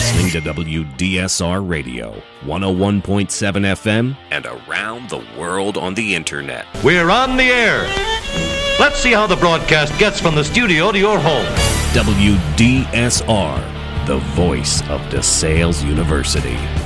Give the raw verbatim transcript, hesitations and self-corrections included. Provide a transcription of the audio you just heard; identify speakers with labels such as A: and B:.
A: listening to W D S R Radio, one oh one point seven F M, and around the world on the internet.
B: We're on the air. Let's see how the broadcast gets from the studio to your home.
A: W D S R, the voice of DeSales University.